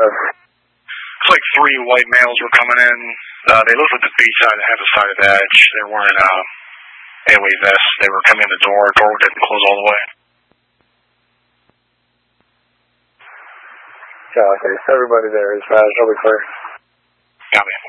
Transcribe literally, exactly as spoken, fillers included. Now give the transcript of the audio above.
It's like three white males were coming in. Uh, they looked like the B side and half the side of the edge. They were wearing uh, A W A vests. They were coming in the door. Door didn't close all the way. Yeah, okay. So everybody there is fast. I'll be clear. Got me.